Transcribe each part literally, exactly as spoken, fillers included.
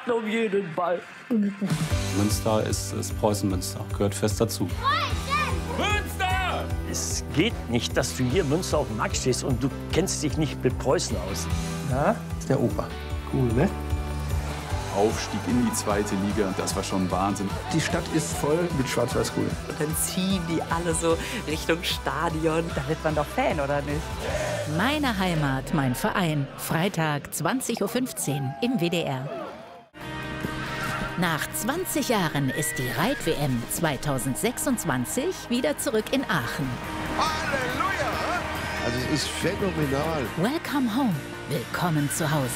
warten um jeden Ball. Münster ist, ist Preußen-Münster, gehört fest dazu. Münster! Es geht nicht, dass du hier Münster auf dem Markt stehst und du kennst dich nicht mit Preußen aus. Na, ist der Opa. Cool, ne? Aufstieg in die zweite Liga, das war schon Wahnsinn. Die Stadt ist voll mit Schwarz-Weiß-Grün. Und dann ziehen die alle so Richtung Stadion. Da wird man doch Fan, oder nicht? Meine Heimat, mein Verein. Freitag, zwanzig Uhr fünfzehn im W D R. Nach zwanzig Jahren ist die Reit-W M zweitausendsechsundzwanzig wieder zurück in Aachen. Halleluja! Also es ist phänomenal. Welcome home. Willkommen zu Hause.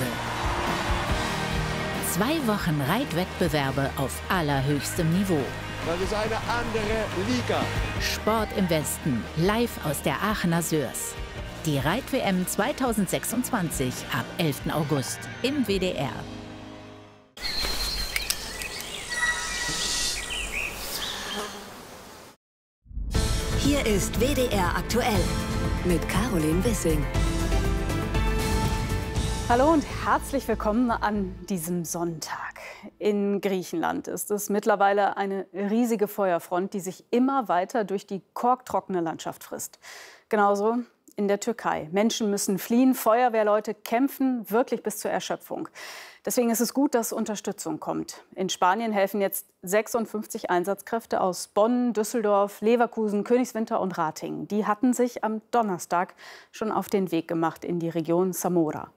Zwei Wochen Reitwettbewerbe auf allerhöchstem Niveau. Das ist eine andere Liga. Sport im Westen, live aus der Aachener Sörs. Die Reit-W M zweitausendsechsundzwanzig ab elften August im W D R. Hier ist W D R aktuell mit Caroline Wissing. Hallo und herzlich willkommen an diesem Sonntag. In Griechenland ist es mittlerweile eine riesige Feuerfront, die sich immer weiter durch die korktrockene Landschaft frisst. Genauso in der Türkei. Menschen müssen fliehen, Feuerwehrleute kämpfen wirklich bis zur Erschöpfung. Deswegen ist es gut, dass Unterstützung kommt. In Spanien helfen jetzt sechsundfünfzig Einsatzkräfte aus Bonn, Düsseldorf, Leverkusen, Königswinter und Ratingen. Die hatten sich am Donnerstag schon auf den Weg gemacht in die Region Zamora.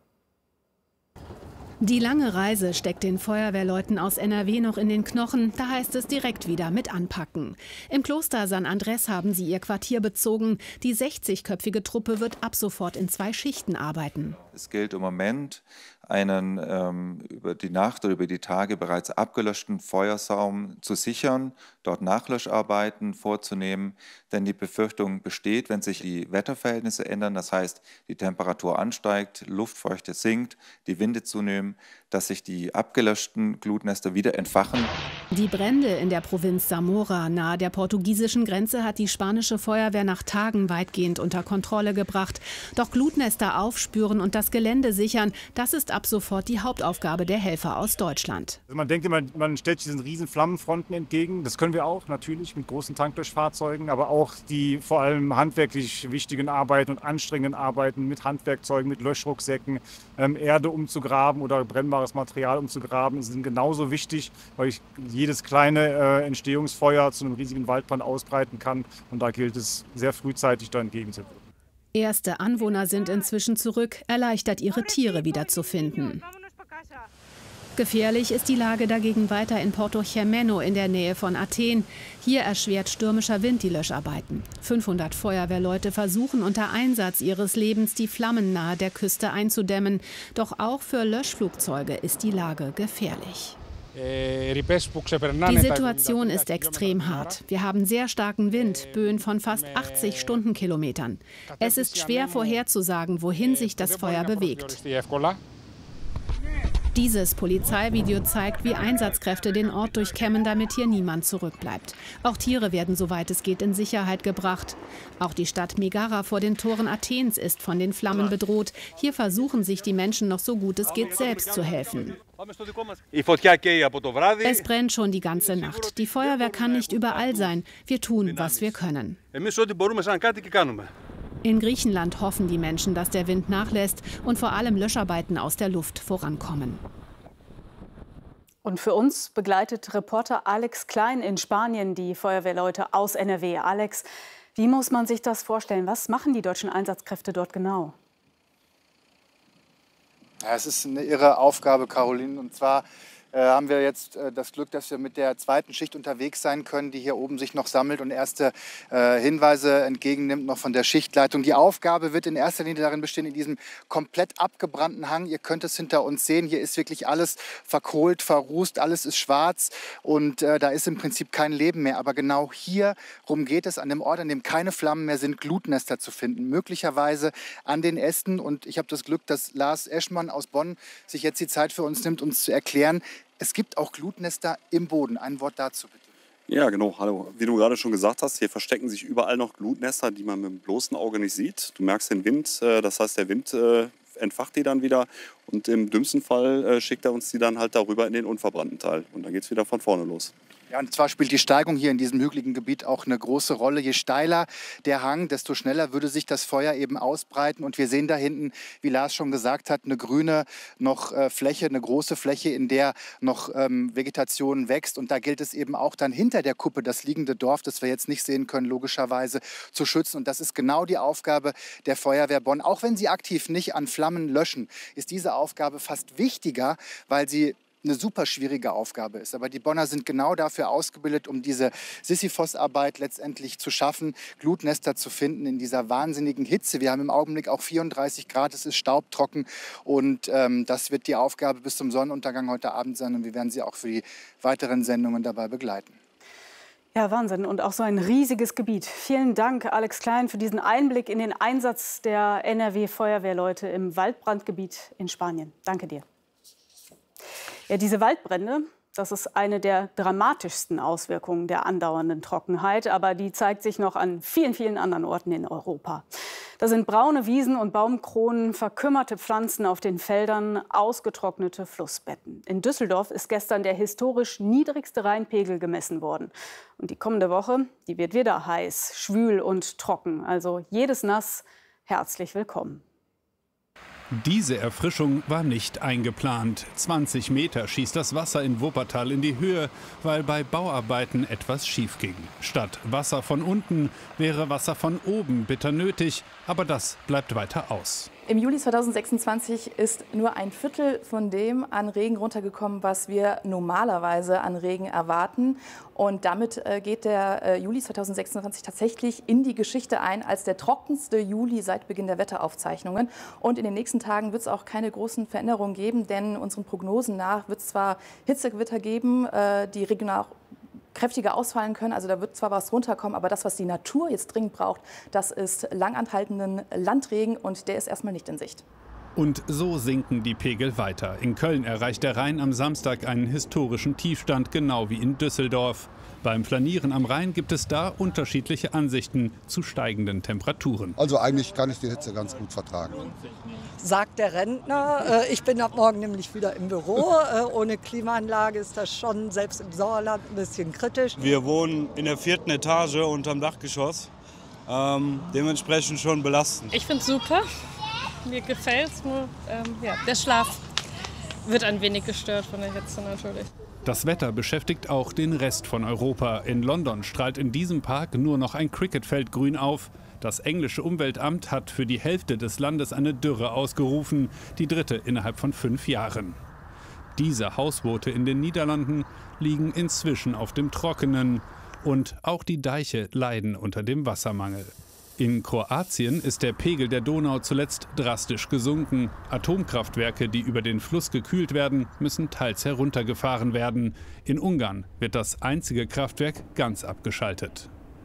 Die lange Reise steckt den Feuerwehrleuten aus N R W noch in den Knochen. Da heißt es direkt wieder mit anpacken. Im Kloster San Andrés haben sie ihr Quartier bezogen. Die sechzigköpfige Truppe wird ab sofort in zwei Schichten arbeiten. Es gilt im Moment, einen ähm, über die Nacht oder über die Tage bereits abgelöschten Feuersaum zu sichern, dort Nachlöscharbeiten vorzunehmen. Denn die Befürchtung besteht, wenn sich die Wetterverhältnisse ändern, das heißt die Temperatur ansteigt, Luftfeuchte sinkt, die Winde zunehmen, dass sich die abgelöschten Glutnester wieder entfachen. Die Brände in der Provinz Zamora nahe der portugiesischen Grenze hat die spanische Feuerwehr nach Tagen weitgehend unter Kontrolle gebracht. Doch Glutnester aufspüren und das Gelände sichern, das ist ab sofort die Hauptaufgabe der Helfer aus Deutschland. Also man denkt immer, man stellt diesen riesen Flammenfronten entgegen. Das können wir auch natürlich mit großen Tanklöschfahrzeugen, aber auch die vor allem handwerklich wichtigen Arbeiten und anstrengenden Arbeiten mit Handwerkzeugen, mit Löschrucksäcken, ähm, Erde umzugraben oder brennbares Material umzugraben, sind genauso wichtig, weil ich jedes kleine äh, Entstehungsfeuer zu einem riesigen Waldbrand ausbreiten kann. Und da gilt es, sehr frühzeitig da entgegenzuwirken. Erste Anwohner sind inzwischen zurück, erleichtert, ihre Tiere wiederzufinden. Gefährlich ist die Lage dagegen weiter in Porto Germano in der Nähe von Athen. Hier erschwert stürmischer Wind die Löscharbeiten. fünfhundert Feuerwehrleute versuchen unter Einsatz ihres Lebens, die Flammen nahe der Küste einzudämmen. Doch auch für Löschflugzeuge ist die Lage gefährlich. Die Situation ist extrem hart. Wir haben sehr starken Wind, Böen von fast achtzig Stundenkilometern. Es ist schwer vorherzusagen, wohin sich das Feuer bewegt. Dieses Polizeivideo zeigt, wie Einsatzkräfte den Ort durchkämmen, damit hier niemand zurückbleibt. Auch Tiere werden, soweit es geht, in Sicherheit gebracht. Auch die Stadt Megara vor den Toren Athens ist von den Flammen bedroht. Hier versuchen sich die Menschen noch so gut es geht selbst zu helfen. Es brennt schon die ganze Nacht. Die Feuerwehr kann nicht überall sein. Wir tun, was wir können. In Griechenland hoffen die Menschen, dass der Wind nachlässt und vor allem Löscharbeiten aus der Luft vorankommen. Und für uns begleitet Reporter Alex Klein in Spanien die Feuerwehrleute aus N R W. Alex, wie muss man sich das vorstellen? Was machen die deutschen Einsatzkräfte dort genau? Ja, es ist eine irre Aufgabe, Caroline. Und zwar äh, haben wir jetzt äh, das Glück, dass wir mit der zweiten Schicht unterwegs sein können, die hier oben sich noch sammelt und erste äh, Hinweise entgegennimmt noch von der Schichtleitung. Die Aufgabe wird in erster Linie darin bestehen, in diesem komplett abgebrannten Hang, ihr könnt es hinter uns sehen, hier ist wirklich alles verkohlt, verrußt, alles ist schwarz und äh, da ist im Prinzip kein Leben mehr. Aber genau hierum geht es, an dem Ort, an dem keine Flammen mehr sind, Glutnester zu finden, möglicherweise an den Ästen. Und ich habe das Glück, dass Lars Eschmann aus Bonn sich jetzt die Zeit für uns nimmt, uns zu erklären, es gibt auch Glutnester im Boden. Ein Wort dazu bitte. Ja, genau. Hallo. Wie du gerade schon gesagt hast, hier verstecken sich überall noch Glutnester, die man mit dem bloßen Auge nicht sieht. Du merkst den Wind, das heißt, der Wind entfacht die dann wieder und im dümmsten Fall äh, schickt er uns die dann halt darüber in den unverbrannten Teil. Und dann geht es wieder von vorne los. Ja, und zwar spielt die Steigung hier in diesem hügeligen Gebiet auch eine große Rolle. Je steiler der Hang, desto schneller würde sich das Feuer eben ausbreiten. Und wir sehen da hinten, wie Lars schon gesagt hat, eine grüne noch äh, Fläche, eine große Fläche, in der noch ähm, Vegetation wächst. Und da gilt es eben auch dann hinter der Kuppe, das liegende Dorf, das wir jetzt nicht sehen können, logischerweise zu schützen. Und das ist genau die Aufgabe der Feuerwehr Bonn. Auch wenn sie aktiv nicht an Flammen löschen, ist diese Aufgabe fast wichtiger, weil sie eine super schwierige Aufgabe ist. Aber die Bonner sind genau dafür ausgebildet, um diese Sisyphos-Arbeit letztendlich zu schaffen, Glutnester zu finden in dieser wahnsinnigen Hitze. Wir haben im Augenblick auch vierunddreißig Grad, es ist staubtrocken und ähm, das wird die Aufgabe bis zum Sonnenuntergang heute Abend sein und wir werden Sie auch für die weiteren Sendungen dabei begleiten. Ja, Wahnsinn. Und auch so ein riesiges Gebiet. Vielen Dank, Alex Klein, für diesen Einblick in den Einsatz der N R W-Feuerwehrleute im Waldbrandgebiet in Spanien. Danke dir. Ja, diese Waldbrände, das ist eine der dramatischsten Auswirkungen der andauernden Trockenheit. Aber die zeigt sich noch an vielen, vielen anderen Orten in Europa. Da sind braune Wiesen und Baumkronen, verkümmerte Pflanzen auf den Feldern, ausgetrocknete Flussbetten. In Düsseldorf ist gestern der historisch niedrigste Rheinpegel gemessen worden. Und die kommende Woche, die wird wieder heiß, schwül und trocken. Also jedes Nass herzlich willkommen. Diese Erfrischung war nicht eingeplant. zwanzig Meter schießt das Wasser in Wuppertal in die Höhe, weil bei Bauarbeiten etwas schief ging. Statt Wasser von unten wäre Wasser von oben bitter nötig, aber das bleibt weiter aus. Im Juli zweitausendsechsundzwanzig ist nur ein Viertel von dem an Regen runtergekommen, was wir normalerweise an Regen erwarten. Und damit äh, geht der äh, Juli zweitausendsechsundzwanzig tatsächlich in die Geschichte ein als der trockenste Juli seit Beginn der Wetteraufzeichnungen. Und in den nächsten Tagen wird es auch keine großen Veränderungen geben, denn unseren Prognosen nach wird es zwar Hitzegewitter geben, äh, die regional auch kräftiger ausfallen können. Also da wird zwar was runterkommen, aber das, was die Natur jetzt dringend braucht, das ist langanhaltenden Landregen und der ist erstmal nicht in Sicht. Und so sinken die Pegel weiter. In Köln erreicht der Rhein am Samstag einen historischen Tiefstand, genau wie in Düsseldorf. Beim Flanieren am Rhein gibt es da unterschiedliche Ansichten zu steigenden Temperaturen. Also eigentlich kann ich die Hitze ganz gut vertragen. Sagt der Rentner. Ich bin ab morgen nämlich wieder im Büro. Ohne Klimaanlage ist das schon selbst im Sauerland ein bisschen kritisch. Wir wohnen in der vierten Etage unterm Dachgeschoss. Ähm, dementsprechend schon belastend. Ich finde es super. Mir gefällt es nur. Ähm, ja, der Schlaf wird ein wenig gestört von der Hitze natürlich. Das Wetter beschäftigt auch den Rest von Europa. In London strahlt in diesem Park nur noch ein Cricketfeld grün auf. Das englische Umweltamt hat für die Hälfte des Landes eine Dürre ausgerufen, die dritte innerhalb von fünf Jahren. Diese Hausboote in den Niederlanden liegen inzwischen auf dem Trockenen. Und auch die Deiche leiden unter dem Wassermangel. In Kroatien ist der Pegel der Donau zuletzt drastisch gesunken. Atomkraftwerke, die über den Fluss gekühlt werden, müssen teils heruntergefahren werden. In Ungarn wird das einzige Kraftwerk ganz abgeschaltet.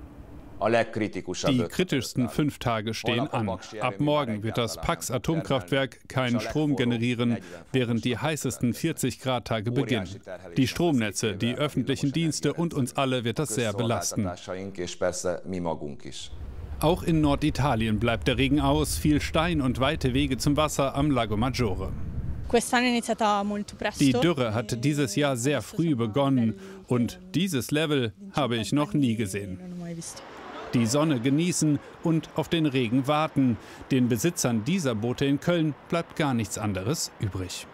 Die kritischsten fünf Tage stehen an. Ab morgen wird das Pax-Atomkraftwerk keinen Strom generieren, während die heißesten vierzig Grad Tage beginnen. Die Stromnetze, die öffentlichen Dienste und uns alle wird das sehr belasten. Auch in Norditalien bleibt der Regen aus, viel Stein und weite Wege zum Wasser am Lago Maggiore. Die Dürre hat dieses Jahr sehr früh begonnen und dieses Level habe ich noch nie gesehen. Die Sonne genießen und auf den Regen warten. Den Besitzern dieser Boote in Köln bleibt gar nichts anderes übrig.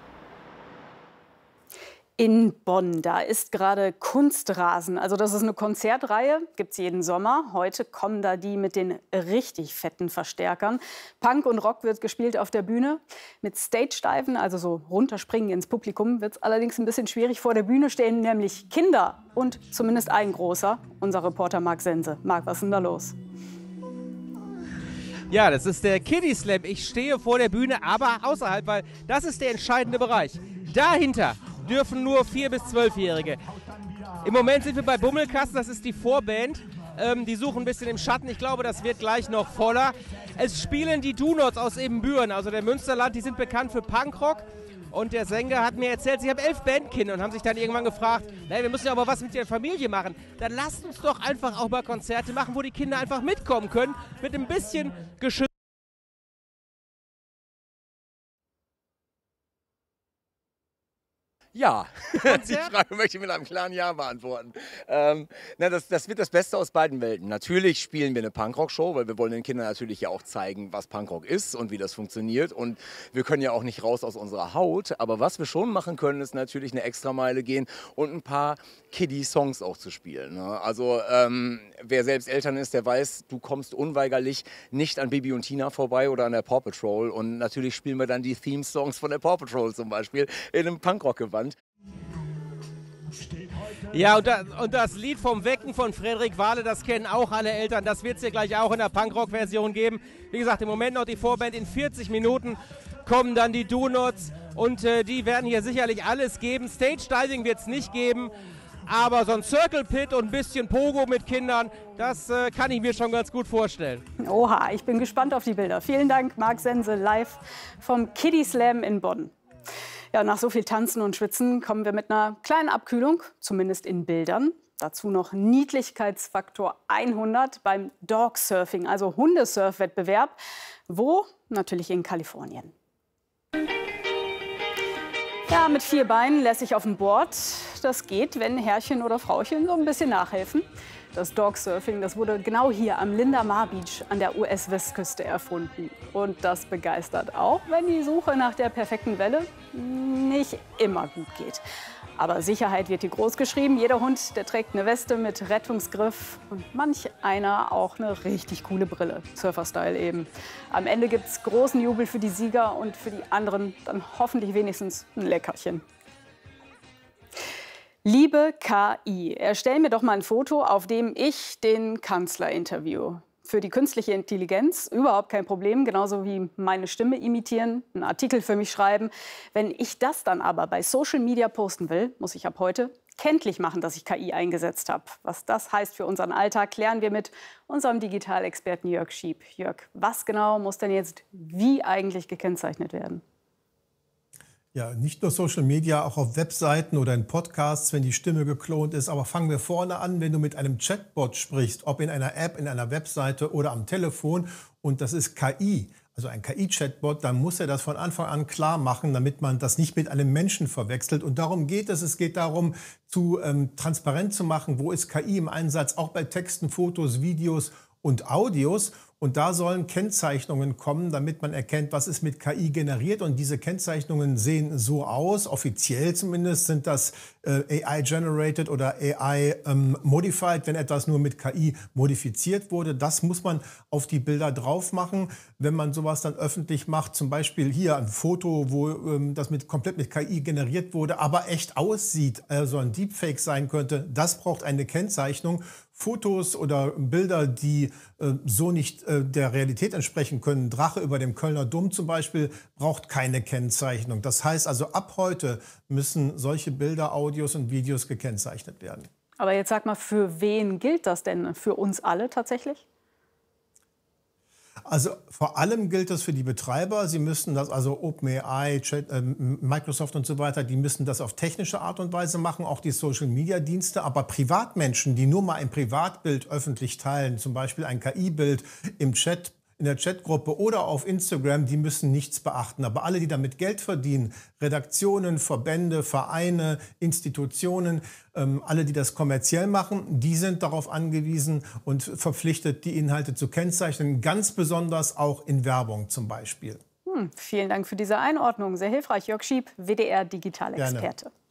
In Bonn, da ist gerade Kunstrasen. Also das ist eine Konzertreihe, gibt es jeden Sommer. Heute kommen da die mit den richtig fetten Verstärkern. Punk und Rock wird gespielt auf der Bühne. Mit Stage-Diven, also so runterspringen ins Publikum, wird es allerdings ein bisschen schwierig. Vor der Bühne stehen nämlich Kinder und zumindest ein großer, unser Reporter Marc Sense. Marc, was ist denn da los? Ja, das ist der Kiddie Slam. Ich stehe vor der Bühne, aber außerhalb, weil das ist der entscheidende Bereich. Dahinter dürfen nur vier- bis zwölfjährige. Im Moment sind wir bei Bummelkasten, das ist die Vorband. Ähm, die suchen ein bisschen im Schatten. Ich glaube, das wird gleich noch voller. Es spielen die Do-Nots aus Ebenbüren, also der Münsterland. Die sind bekannt für Punkrock. Und der Sänger hat mir erzählt, sie haben elf Bandkinder und haben sich dann irgendwann gefragt, naja, wir müssen ja aber was mit der Familie machen. Dann lasst uns doch einfach auch mal Konzerte machen, wo die Kinder einfach mitkommen können, mit ein bisschen Geschütz. Ja, die Frage möchte ich mit einem klaren Ja beantworten. Ähm, na, das, das wird das Beste aus beiden Welten. Natürlich spielen wir eine Punkrock-Show, weil wir wollen den Kindern natürlich ja auch zeigen, was Punkrock ist und wie das funktioniert. Und wir können ja auch nicht raus aus unserer Haut. Aber was wir schon machen können, ist natürlich eine Extrameile gehen und ein paar Kiddie-Songs auch zu spielen. Ne? Also ähm, wer selbst Eltern ist, der weiß, du kommst unweigerlich nicht an Bibi und Tina vorbei oder an der Paw Patrol. Und natürlich spielen wir dann die Theme-Songs von der Paw Patrol zum Beispiel in einem Punkrock-Gewand. Ja, und, da, und das Lied vom Wecken von Frederik Wahle, das kennen auch alle Eltern. Das wird es hier gleich auch in der Punkrock-Version geben. Wie gesagt, im Moment noch die Vorband. In vierzig Minuten kommen dann die Do-Nots und äh, die werden hier sicherlich alles geben. Stage-Diving wird es nicht geben, aber so ein Circle Pit und ein bisschen Pogo mit Kindern, das äh, kann ich mir schon ganz gut vorstellen. Oha, ich bin gespannt auf die Bilder. Vielen Dank, Marc Sense, live vom Kiddie Slam in Bonn. Ja, nach so viel Tanzen und Schwitzen kommen wir mit einer kleinen Abkühlung, zumindest in Bildern. Dazu noch Niedlichkeitsfaktor hundert beim Dog Surfing, also Hundesurf-Wettbewerb. Wo? Natürlich in Kalifornien. Ja, mit vier Beinen lässig auf dem Board. Das geht, wenn Herrchen oder Frauchen so ein bisschen nachhelfen. Das Dogsurfing, das wurde genau hier am Linda Mar Beach an der U S-Westküste erfunden. Und das begeistert auch, wenn die Suche nach der perfekten Welle nicht immer gut geht. Aber Sicherheit wird hier groß geschrieben. Jeder Hund, der trägt eine Weste mit Rettungsgriff und manch einer auch eine richtig coole Brille. Surfer-Style eben. Am Ende gibt es großen Jubel für die Sieger und für die anderen dann hoffentlich wenigstens ein Leckerchen. Liebe K I, erstell mir doch mal ein Foto, auf dem ich den Kanzler interviewe. Für die künstliche Intelligenz überhaupt kein Problem, genauso wie meine Stimme imitieren, einen Artikel für mich schreiben. Wenn ich das dann aber bei Social Media posten will, muss ich ab heute kenntlich machen, dass ich K I eingesetzt habe. Was das heißt für unseren Alltag, klären wir mit unserem Digitalexperten Jörg Schieb. Jörg, was genau muss denn jetzt wie eigentlich gekennzeichnet werden? Ja, nicht nur Social Media, auch auf Webseiten oder in Podcasts, wenn die Stimme geklont ist. Aber fangen wir vorne an, wenn du mit einem Chatbot sprichst, ob in einer App, in einer Webseite oder am Telefon. Und das ist K I, also ein K I-Chatbot, dann muss er das von Anfang an klar machen, damit man das nicht mit einem Menschen verwechselt. Und darum geht es. Es geht darum, zu ähm, transparent zu machen, wo ist K I im Einsatz, auch bei Texten, Fotos, Videos und Audios. Und da sollen Kennzeichnungen kommen, damit man erkennt, was ist mit K I generiert. Und diese Kennzeichnungen sehen so aus, offiziell zumindest sind das äh, A I-generated oder A I-modified, ähm, wenn etwas nur mit K I modifiziert wurde. Das muss man auf die Bilder drauf machen, wenn man sowas dann öffentlich macht. Zum Beispiel hier ein Foto, wo ähm, das mit, komplett mit K I generiert wurde, aber echt aussieht, also ein Deepfake sein könnte. Das braucht eine Kennzeichnung. Fotos oder Bilder, die äh, so nicht äh, der Realität entsprechen können, Drache über dem Kölner Dom zum Beispiel, braucht keine Kennzeichnung. Das heißt also, ab heute müssen solche Bilder, Audios und Videos gekennzeichnet werden. Aber jetzt sag mal, für wen gilt das denn? Für uns alle tatsächlich? Also vor allem gilt das für die Betreiber. Sie müssen das, also OpenAI, Chat, äh, Microsoft und so weiter, die müssen das auf technische Art und Weise machen, auch die Social-Media-Dienste. Aber Privatmenschen, die nur mal ein Privatbild öffentlich teilen, zum Beispiel ein K I-Bild im Chat, in der Chatgruppe oder auf Instagram, die müssen nichts beachten. Aber alle, die damit Geld verdienen, Redaktionen, Verbände, Vereine, Institutionen, ähm, alle, die das kommerziell machen, die sind darauf angewiesen und verpflichtet, die Inhalte zu kennzeichnen, ganz besonders auch in Werbung zum Beispiel. Hm, vielen Dank für diese Einordnung, sehr hilfreich. Jörg Schieb, W D R-Digitalexperte. Gerne.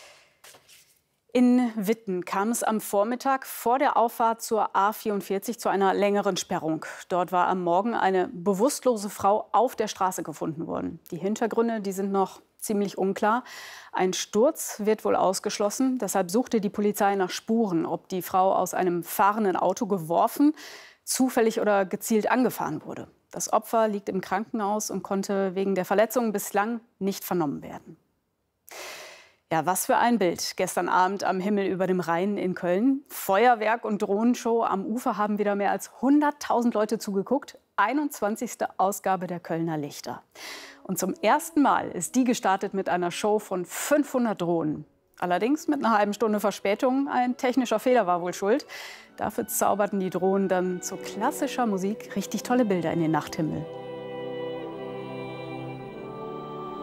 In Witten kam es am Vormittag vor der Auffahrt zur A vierundvierzig zu einer längeren Sperrung. Dort war am Morgen eine bewusstlose Frau auf der Straße gefunden worden. Die Hintergründe, die sind noch ziemlich unklar. Ein Sturz wird wohl ausgeschlossen. Deshalb suchte die Polizei nach Spuren, ob die Frau aus einem fahrenden Auto geworfen, zufällig oder gezielt angefahren wurde. Das Opfer liegt im Krankenhaus und konnte wegen der Verletzungen bislang nicht vernommen werden. Ja, was für ein Bild gestern Abend am Himmel über dem Rhein in Köln. Feuerwerk und Drohnenshow am Ufer haben wieder mehr als hunderttausend Leute zugeguckt. einundzwanzigste Ausgabe der Kölner Lichter. Und zum ersten Mal ist die gestartet mit einer Show von fünfhundert Drohnen. Allerdings mit einer halben Stunde Verspätung. Ein technischer Fehler war wohl schuld. Dafür zauberten die Drohnen dann zu klassischer Musik richtig tolle Bilder in den Nachthimmel.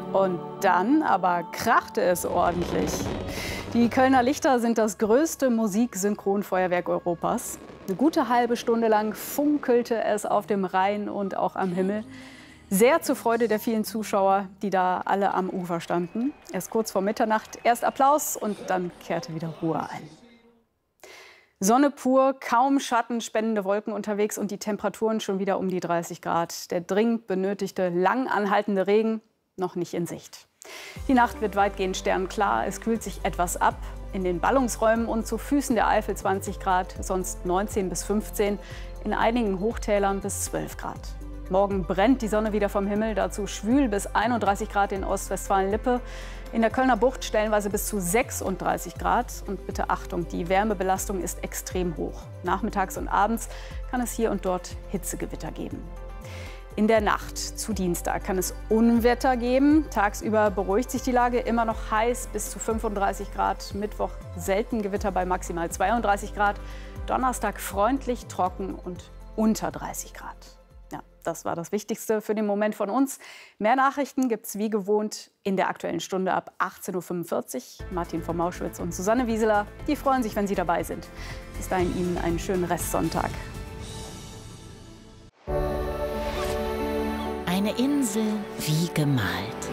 Und dann aber krachte es ordentlich. Die Kölner Lichter sind das größte Musiksynchronfeuerwerk Europas. Eine gute halbe Stunde lang funkelte es auf dem Rhein und auch am Himmel. Sehr zur Freude der vielen Zuschauer, die da alle am Ufer standen. Erst kurz vor Mitternacht, erst Applaus und dann kehrte wieder Ruhe ein. Sonne pur, kaum schattenspendende Wolken unterwegs und die Temperaturen schon wieder um die dreißig Grad. Der dringend benötigte, lang anhaltende Regen noch nicht in Sicht. Die Nacht wird weitgehend sternklar, es kühlt sich etwas ab. In den Ballungsräumen und zu Füßen der Eifel zwanzig Grad, sonst neunzehn bis fünfzehn, in einigen Hochtälern bis zwölf Grad. Morgen brennt die Sonne wieder vom Himmel, dazu schwül bis einunddreißig Grad in Ostwestfalen-Lippe. In der Kölner Bucht stellenweise bis zu sechsunddreißig Grad. Und bitte Achtung, die Wärmebelastung ist extrem hoch. Nachmittags und abends kann es hier und dort Hitzegewitter geben. In der Nacht zu Dienstag kann es Unwetter geben. Tagsüber beruhigt sich die Lage, immer noch heiß bis zu fünfunddreißig Grad. Mittwoch selten Gewitter bei maximal zweiunddreißig Grad. Donnerstag freundlich, trocken und unter dreißig Grad. Ja, das war das Wichtigste für den Moment von uns. Mehr Nachrichten gibt es wie gewohnt in der Aktuellen Stunde ab achtzehn Uhr fünfundvierzig. Martin von Mauschwitz und Susanne Wieseler, die freuen sich, wenn Sie dabei sind. Bis dahin Ihnen einen schönen Restsonntag. Eine Insel wie gemalt.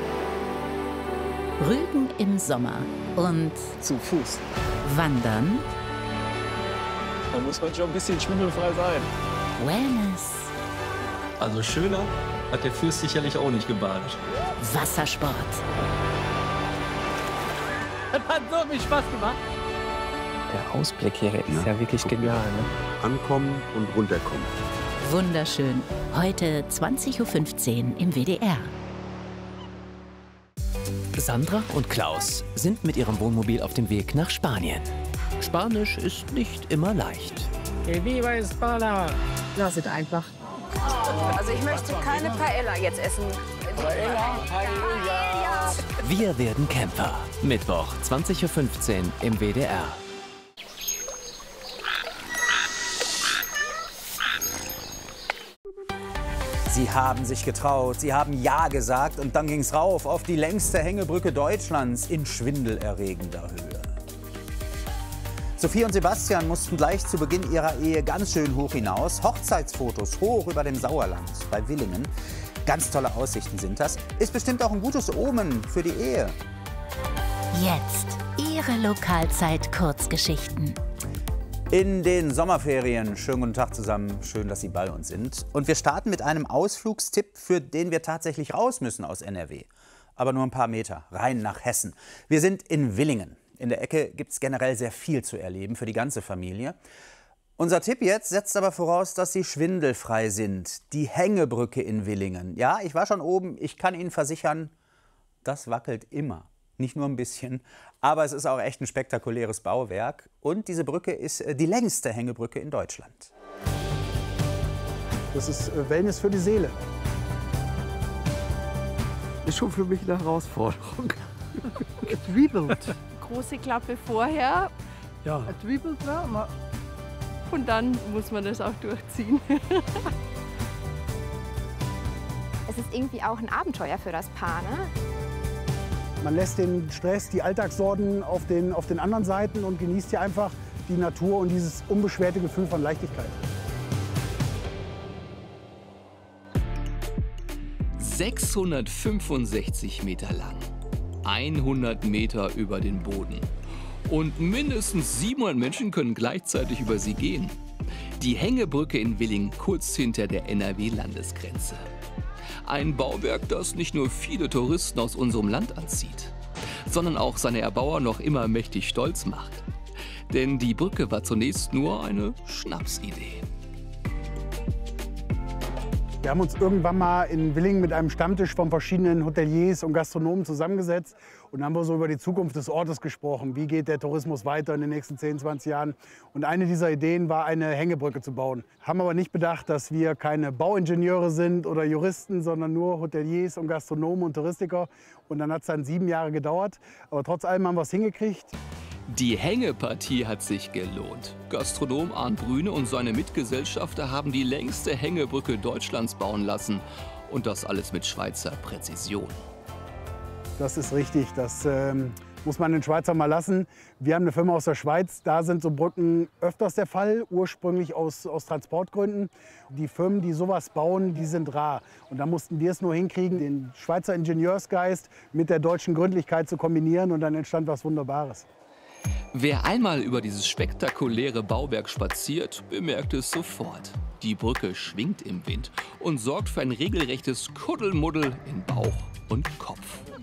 Rügen im Sommer und zu Fuß. Wandern. Da muss man schon ein bisschen schwindelfrei sein. Wellness. Also schöner hat der Fürst sicherlich auch nicht gebadet. Wassersport. Das hat so viel Spaß gemacht. Der Ausblick hier ist ja, ja wirklich genial. Ne? Ankommen und runterkommen. Wunderschön. Heute zwanzig Uhr fünfzehn im W D R. Sandra und Klaus sind mit ihrem Wohnmobil auf dem Weg nach Spanien. Spanisch ist nicht immer leicht. Que viva España! Lass es einfach. Also ich möchte keine Paella jetzt essen. Paella, Paella. Wir werden Camper. Mittwoch, zwanzig Uhr fünfzehn im W D R. Sie haben sich getraut, sie haben Ja gesagt und dann ging's rauf auf die längste Hängebrücke Deutschlands in schwindelerregender Höhe. Sophie und Sebastian mussten gleich zu Beginn ihrer Ehe ganz schön hoch hinaus. Hochzeitsfotos hoch über dem Sauerland bei Willingen. Ganz tolle Aussichten sind das. Ist bestimmt auch ein gutes Omen für die Ehe. Jetzt Ihre Lokalzeit-Kurzgeschichten. In den Sommerferien. Schönen guten Tag zusammen. Schön, dass Sie bei uns sind. Und wir starten mit einem Ausflugstipp, für den wir tatsächlich raus müssen aus N R W. Aber nur ein paar Meter, rein nach Hessen. Wir sind in Willingen. In der Ecke gibt es generell sehr viel zu erleben für die ganze Familie. Unser Tipp jetzt setzt aber voraus, dass Sie schwindelfrei sind. Die Hängebrücke in Willingen. Ja, ich war schon oben. Ich kann Ihnen versichern, das wackelt immer. Nicht nur ein bisschen, aber es ist auch echt ein spektakuläres Bauwerk. Und diese Brücke ist die längste Hängebrücke in Deutschland. Das ist Wellness für die Seele. Ist schon für mich eine Herausforderung. Gedribbelt. Große Klappe vorher. Ja. Gedribbelt, ja. Und dann muss man das auch durchziehen. Es ist irgendwie auch ein Abenteuer für das Paar, ne? Man lässt den Stress, die Alltagssorgen auf den, auf den anderen Seiten und genießt hier einfach die Natur und dieses unbeschwerte Gefühl von Leichtigkeit. sechshundertfünfundsechzig Meter lang, hundert Meter über den Boden und mindestens siebenhundert Menschen können gleichzeitig über sie gehen. Die Hängebrücke in Willingen, kurz hinter der N R W-Landesgrenze. Ein Bauwerk, das nicht nur viele Touristen aus unserem Land anzieht, sondern auch seine Erbauer noch immer mächtig stolz macht. Denn die Brücke war zunächst nur eine Schnapsidee. Wir haben uns irgendwann mal in Willingen mit einem Stammtisch von verschiedenen Hoteliers und Gastronomen zusammengesetzt und haben wir so über die Zukunft des Ortes gesprochen. Wie geht der Tourismus weiter in den nächsten zehn, zwanzig Jahren? Und eine dieser Ideen war, eine Hängebrücke zu bauen. Haben aber nicht bedacht, dass wir keine Bauingenieure sind oder Juristen, sondern nur Hoteliers und Gastronomen und Touristiker. Und dann hat es dann sieben Jahre gedauert. Aber trotz allem haben wir es hingekriegt. Die Hängepartie hat sich gelohnt. Gastronom Arndt Brüne und seine Mitgesellschafter haben die längste Hängebrücke Deutschlands bauen lassen. Und das alles mit Schweizer Präzision. Das ist richtig. Das ähm, muss man den Schweizer mal lassen. Wir haben eine Firma aus der Schweiz. Da sind so Brücken öfters der Fall, ursprünglich aus, aus Transportgründen. Die Firmen, die sowas bauen, die sind rar. Und da mussten wir es nur hinkriegen, den Schweizer Ingenieursgeist mit der deutschen Gründlichkeit zu kombinieren. Und dann entstand was Wunderbares. Wer einmal über dieses spektakuläre Bauwerk spaziert, bemerkt es sofort. Die Brücke schwingt im Wind und sorgt für ein regelrechtes Kuddelmuddel in Bauch und Kopf.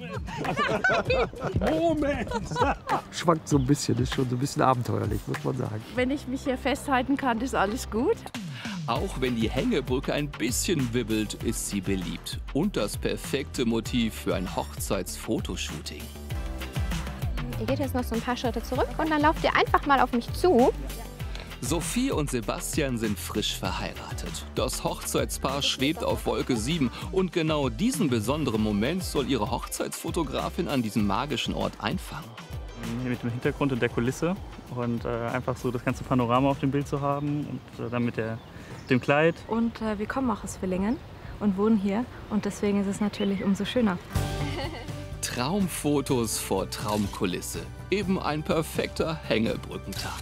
Moment! Schwankt so ein bisschen, ist schon so ein bisschen abenteuerlich, muss man sagen. Wenn ich mich hier festhalten kann, ist alles gut. Auch wenn die Hängebrücke ein bisschen wibbelt, ist sie beliebt. Und das perfekte Motiv für ein Hochzeitsfotoshooting. Ihr geht jetzt noch so ein paar Schritte zurück und dann lauft ihr einfach mal auf mich zu. Sophie und Sebastian sind frisch verheiratet. Das Hochzeitspaar schwebt auf Wolke sieben und genau diesen besonderen Moment soll ihre Hochzeitsfotografin an diesem magischen Ort einfangen. Mit dem Hintergrund und der Kulisse und äh, einfach so das ganze Panorama auf dem Bild zu haben und äh, dann mit der, dem Kleid. Und äh, wir kommen auch aus Villingen und wohnen hier und deswegen ist es natürlich umso schöner. Traumfotos vor Traumkulisse. Eben ein perfekter Hängebrückentag.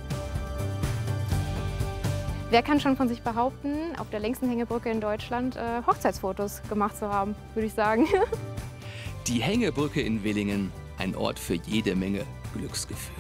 Wer kann schon von sich behaupten, auf der längsten Hängebrücke in Deutschland äh, Hochzeitsfotos gemacht zu haben, würde ich sagen. Die Hängebrücke in Villingen, ein Ort für jede Menge Glücksgefühle.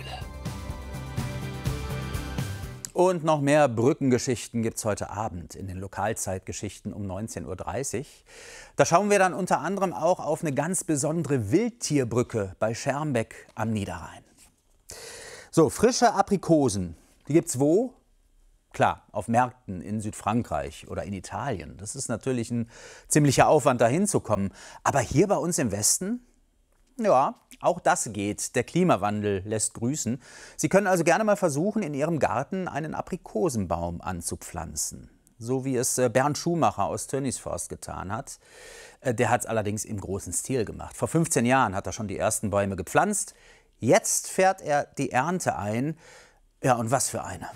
Und noch mehr Brückengeschichten gibt es heute Abend in den Lokalzeitgeschichten um neunzehn Uhr dreißig. Da schauen wir dann unter anderem auch auf eine ganz besondere Wildtierbrücke bei Schermbeck am Niederrhein. So, frische Aprikosen, die gibt's wo? Klar, auf Märkten in Südfrankreich oder in Italien. Das ist natürlich ein ziemlicher Aufwand, da hinzukommen. Aber hier bei uns im Westen? Ja, auch das geht. Der Klimawandel lässt grüßen. Sie können also gerne mal versuchen, in Ihrem Garten einen Aprikosenbaum anzupflanzen. So wie es Bernd Schumacher aus Tönniesforst getan hat. Der hat es allerdings im großen Stil gemacht. Vor fünfzehn Jahren hat er schon die ersten Bäume gepflanzt. Jetzt fährt er die Ernte ein. Ja, und was für eine.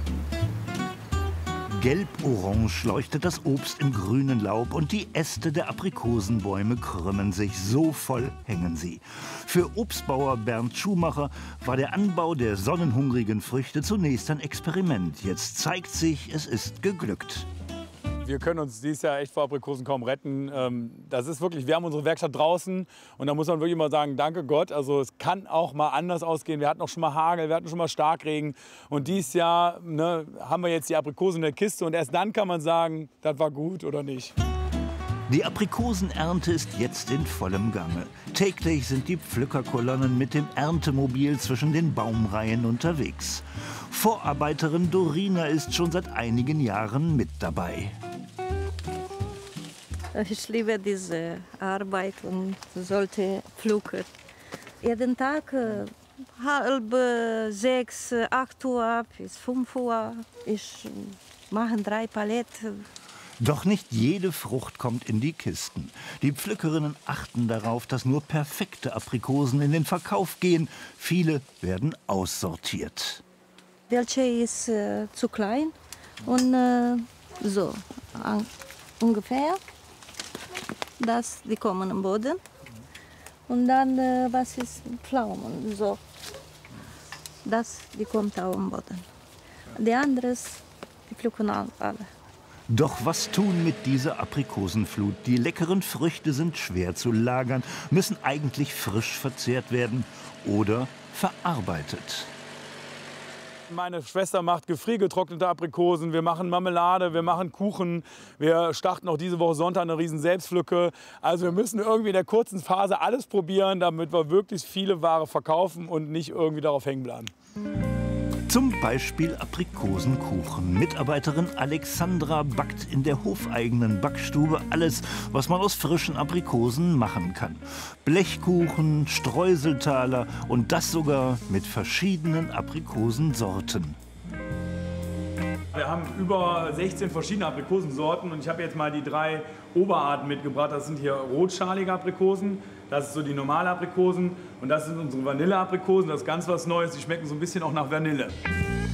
Gelb-orange leuchtet das Obst im grünen Laub und die Äste der Aprikosenbäume krümmen sich. So voll hängen sie. Für Obstbauer Bernd Schumacher war der Anbau der sonnenhungrigen Früchte zunächst ein Experiment. Jetzt zeigt sich, es ist geglückt. Wir können uns dieses Jahr echt vor Aprikosen kaum retten. Das ist wirklich, wir haben unsere Werkstatt draußen und da muss man wirklich mal sagen, danke Gott. Also es kann auch mal anders ausgehen. Wir hatten auch schon mal Hagel, wir hatten schon mal Starkregen und dieses Jahr ne, haben wir jetzt die Aprikosen in der Kiste und erst dann kann man sagen, das war gut oder nicht. Die Aprikosenernte ist jetzt in vollem Gange. Täglich sind die Pflückerkolonnen mit dem Erntemobil zwischen den Baumreihen unterwegs. Vorarbeiterin Dorina ist schon seit einigen Jahren mit dabei. Ich liebe diese Arbeit und sollte pflücken. Jeden Tag halb sechs, acht Uhr bis fünf Uhr. Ich mache drei Paletten. Doch nicht jede Frucht kommt in die Kisten. Die Pflückerinnen achten darauf, dass nur perfekte Aprikosen in den Verkauf gehen. Viele werden aussortiert. Welche ist äh, zu klein und äh, so an, ungefähr. Das, die kommen am Boden. Und dann, äh, was ist Pflaumen, so. Das, die kommt auch am Boden. Die anderen, die pflücken alle. Doch was tun mit dieser Aprikosenflut? Die leckeren Früchte sind schwer zu lagern, müssen eigentlich frisch verzehrt werden oder verarbeitet. Meine Schwester macht gefriergetrocknete Aprikosen, wir machen Marmelade, wir machen Kuchen, wir starten auch diese Woche Sonntag eine riesen Selbstpflücke. Also wir müssen irgendwie in der kurzen Phase alles probieren, damit wir wirklich viele Ware verkaufen und nicht irgendwie darauf hängen bleiben. Zum Beispiel Aprikosenkuchen. Mitarbeiterin Alexandra backt in der hofeigenen Backstube alles, was man aus frischen Aprikosen machen kann. Blechkuchen, Streuseltaler und das sogar mit verschiedenen Aprikosensorten. Wir haben über sechzehn verschiedene Aprikosensorten und ich habe jetzt mal die drei Oberarten mitgebracht. Das sind hier rotschalige Aprikosen, das ist so die normale Aprikosen und das sind unsere Vanilleaprikosen. Das ist ganz was Neues, die schmecken so ein bisschen auch nach Vanille.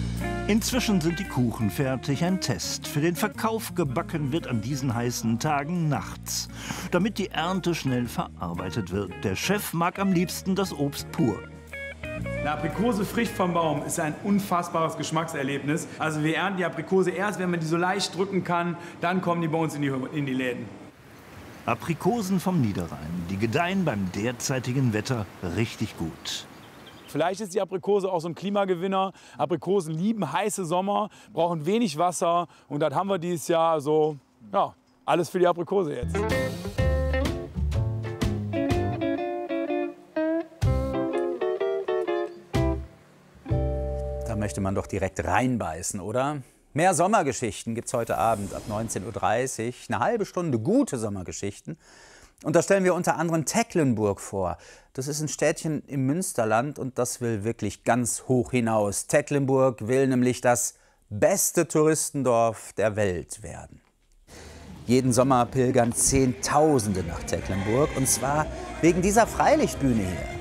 Inzwischen sind die Kuchen fertig, ein Test. Für den Verkauf gebacken wird an diesen heißen Tagen nachts, damit die Ernte schnell verarbeitet wird. Der Chef mag am liebsten das Obst pur. Eine Aprikose frisch vom Baum ist ein unfassbares Geschmackserlebnis. Also wir ernten die Aprikose erst, wenn man die so leicht drücken kann, dann kommen die bei uns in die, in die Läden. Aprikosen vom Niederrhein, die gedeihen beim derzeitigen Wetter richtig gut. Vielleicht ist die Aprikose auch so ein Klimagewinner. Aprikosen lieben heiße Sommer, brauchen wenig Wasser. Und das haben wir dieses Jahr so, ja, alles für die Aprikose jetzt. Da möchte man doch direkt reinbeißen, oder? Mehr Sommergeschichten gibt es heute Abend ab neunzehn Uhr dreißig. Eine halbe Stunde gute Sommergeschichten. Und da stellen wir unter anderem Tecklenburg vor. Das ist ein Städtchen im Münsterland und das will wirklich ganz hoch hinaus. Tecklenburg will nämlich das beste Touristendorf der Welt werden. Jeden Sommer pilgern Zehntausende nach Tecklenburg und zwar wegen dieser Freilichtbühne hier.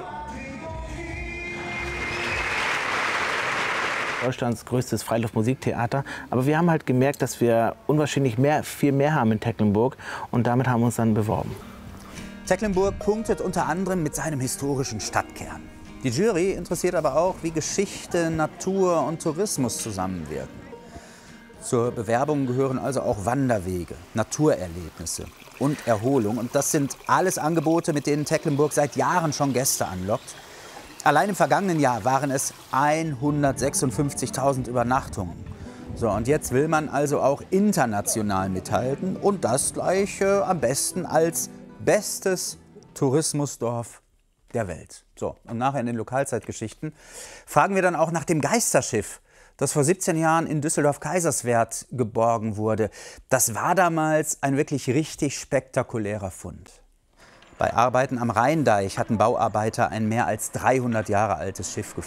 Deutschlands größtes Freiluftmusiktheater. Aber wir haben halt gemerkt, dass wir unwahrscheinlich mehr, viel mehr haben in Tecklenburg und damit haben wir uns dann beworben. Tecklenburg punktet unter anderem mit seinem historischen Stadtkern. Die Jury interessiert aber auch, wie Geschichte, Natur und Tourismus zusammenwirken. Zur Bewerbung gehören also auch Wanderwege, Naturerlebnisse und Erholung. Und das sind alles Angebote, mit denen Tecklenburg seit Jahren schon Gäste anlockt. Allein im vergangenen Jahr waren es hundertsechsundfünfzigtausend Übernachtungen. So, und jetzt will man also auch international mithalten und das gleich äh, am besten als bestes Tourismusdorf der Welt. So, und nachher in den Lokalzeitgeschichten fragen wir dann auch nach dem Geisterschiff, das vor siebzehn Jahren in Düsseldorf-Kaiserswerth geborgen wurde. Das war damals ein wirklich richtig spektakulärer Fund. Bei Arbeiten am Rheindeich hatten Bauarbeiter ein mehr als dreihundert Jahre altes Schiff gefunden.